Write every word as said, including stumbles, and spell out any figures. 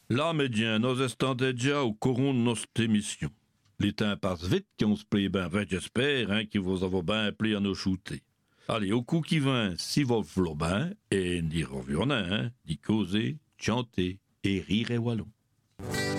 Là, médien, nos estants déjà au coron de notre émission. Les temps passent vite, qu'on se plaît ben, ben j'espère, hein, qu'ils vous avez bien appelé à nos shooter. Allez, au coup qui vint, si vous voulez bien, et n'y revenons, hein, d'y causer, chanter et rire et wallon.